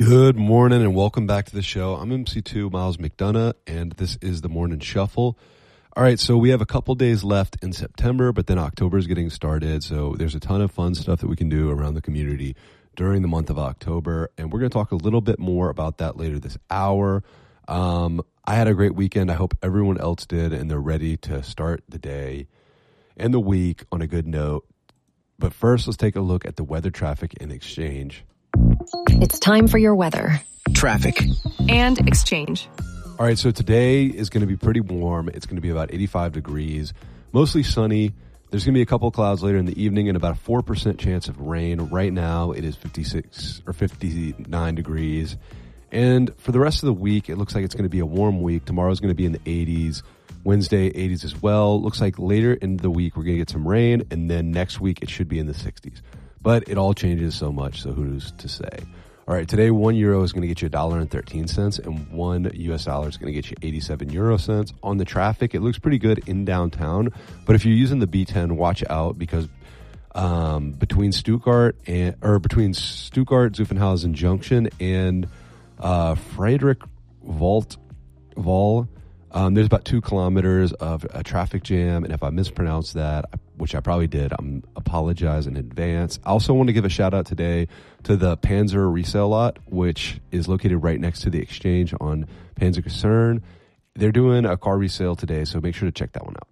Good morning and welcome back to the show. I'm MC2 Miles McDonough, and this is the Morning Shuffle. All right, so we have a couple days left in September, but then October is getting started. So there's a ton of fun stuff that we can do around the community during the month of October, and we're going to talk a little bit more about that later this hour. I had a great weekend. I hope everyone else did, and they're ready to start the day and the week on a good note. But first, let's take a look at the weather, traffic, and exchange. It's time for your weather, traffic, and exchange. All right, so today is going to be pretty warm. It's going to be about 85 degrees, mostly sunny. There's going to be a couple of clouds later in the evening and about a 4% chance of rain. Right now, it is 56 or 59 degrees. And for the rest of the week, it looks like it's going to be a warm week. Tomorrow's going to be in the 80s. Wednesday, 80s as well. Looks like later in the week, we're going to get some rain. And then next week, it should be in the 60s. But it all changes so much, so who's to say? All right, today €1 is going to get you $1.13, and $1 US is going to get you 87 euro cents. On the traffic, it looks pretty good in downtown, but if you're using the B10, watch out because between Stuttgart, Zuffenhausen Junction, and Friedrich Wall, there's about 2 kilometers of a traffic jam, and if I mispronounced that, which I probably did, I'm apologize in advance. I also want to give a shout out today to the Panzer resale lot, which is located right next to the exchange on Panzer Concern. They're doing a car resale today, so make sure to check that one out.